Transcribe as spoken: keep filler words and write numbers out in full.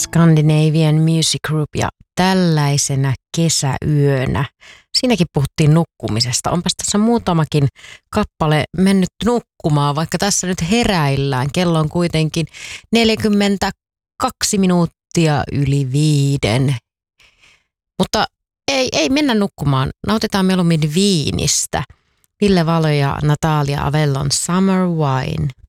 Scandinavian Music Group ja Tällaisena kesäyönä. Siinäkin puhuttiin nukkumisesta. Onpas tässä muutamakin kappale mennyt nukkumaan, vaikka tässä nyt heräillään. Kello on kuitenkin neljäkymmentäkaksi minuuttia yli viiden. Mutta ei, ei mennä nukkumaan. Nautitaan mieluummin viinistä. Ville Valo ja Natalia Avellon Summer Wine.